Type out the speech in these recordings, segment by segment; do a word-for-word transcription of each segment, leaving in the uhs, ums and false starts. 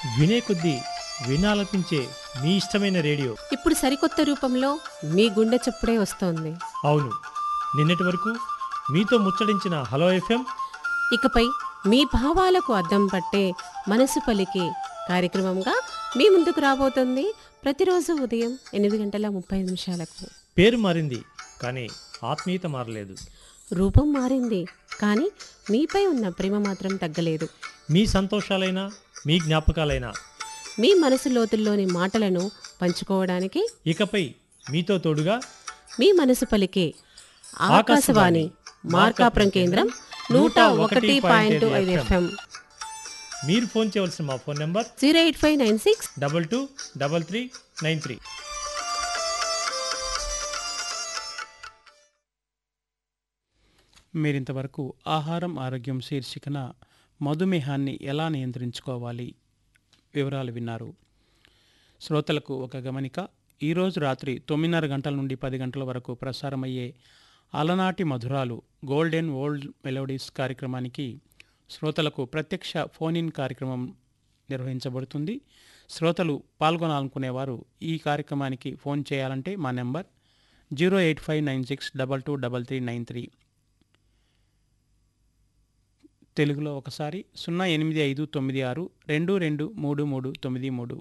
వినే కొద్దీ వినాలనిపించే మీ ఇష్టమైన రేడియో ఇప్పుడు సరికొత్త రూపంలో మీ గుండె చప్పుడే వస్తోంది. అవును, నిన్నటి వరకు మీతో ముచ్చడించిన హలో ఎఫ్ఎం ఇకపై మీ భావాలకు అద్దం పట్టే మనసు పలికే కార్యక్రమంగా మీ ముందుకు రాబోతుంది. ప్రతిరోజు ఉదయం ఎనిమిది గంటల ముప్పై నిమిషాలకు. పేరు మారింది కానీ ఆత్మీయత మారలేదు. రూపం మారింది కానీ మీపై ఉన్న ప్రేమ మాత్రం తగ్గలేదు. మీ సంతోషాలైనా మీ జ్ఞాపకాలైనా మీ మనసు లోతుల్లోని మాటలను పంచుకోవడానికి ఇకపై మీతో తోడుగా మీ మనసు పలికే ఆకాశవాణి మార్కాపురం కేంద్రం నూట ఒకటి పాయింట్ ఐదు ఎఫ్ఎం. మీరు ఫోన్ చేయవలసిన మా phone number zero eight five nine six double two double three nine three. మీరింతవరకు ఆహారం ఆరోగ్యం శీర్షికన మధుమేహాన్ని ఎలా నియంత్రించుకోవాలి వివరాలు విన్నారు. శ్రోతలకు ఒక గమనిక. ఈరోజు రాత్రి తొమ్మిదిన్నర గంటల నుండి పది గంటల వరకు ప్రసారమయ్యే అలనాటి మధురాలు గోల్డెన్ ఓల్డ్ మెలోడీస్ కార్యక్రమానికి శ్రోతలకు ప్రత్యక్ష ఫోన్ ఇన్ కార్యక్రమం నిర్వహించబడుతుంది. శ్రోతలు పాల్గొనాలనుకునేవారు ఈ కార్యక్రమానికి ఫోన్ చేయాలంటే మా number zero eight five nine six double two double three nine three. తెలుగులో ఒకసారి సున్నా ఎనిమిది ఐదు తొమ్మిది ఆరు రెండు రెండు మూడు మూడు తొమ్మిది మూడు.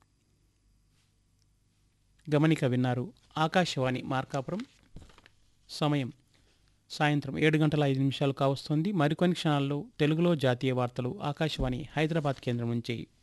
గమనిక విన్నారు. ఆకాశవాణి మార్కాపురం. సమయం సాయంత్రం ఏడు గంటల ఐదు నిమిషాలు కావస్తోంది. మరికొన్ని క్షణాల్లో తెలుగులో జాతీయ వార్తలు ఆకాశవాణి హైదరాబాద్ కేంద్రం నుంచి.